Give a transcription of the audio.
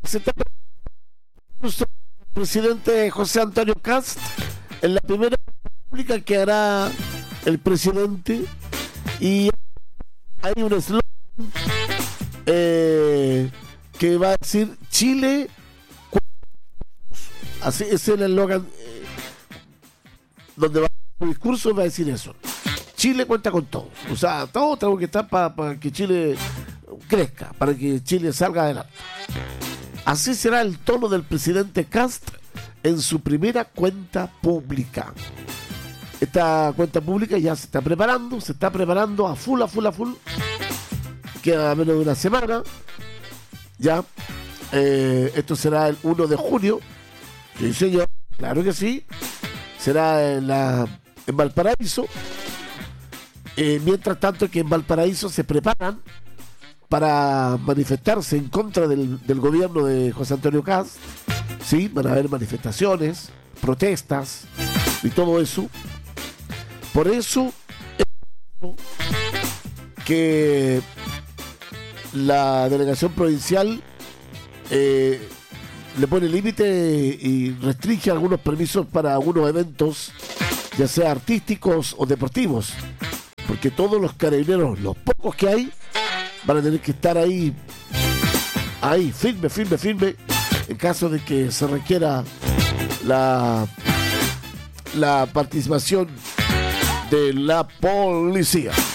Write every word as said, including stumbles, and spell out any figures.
se está preparando el presidente José Antonio Kast en la primera pública que hará el presidente, y hay un eslogan eh, que va a decir Chile, así es el eslogan eh, donde va el discurso, va a decir eso: Chile cuenta con todo, o sea, todo tenemos que estar para pa que Chile crezca, para que Chile salga adelante. Así será el tono del presidente Kast en su primera cuenta pública. Esta cuenta pública ya se está preparando, se está preparando a full, a full, a full. Queda menos de una semana. Ya. Eh, esto será el primero de junio. Sí, señor. Claro que sí. Será en, la, en Valparaíso. Eh, mientras tanto que en Valparaíso se preparan para manifestarse en contra del, del gobierno de José Antonio Kast. Sí, van a haber manifestaciones, protestas y todo eso. Por eso que la delegación provincial eh, le pone límite y restringe algunos permisos para algunos eventos, ya sea artísticos o deportivos, porque todos los carabineros, los pocos que hay, van a tener que estar ahí, ahí, firme, firme, firme, en caso de que se requiera la, la participación de la policía.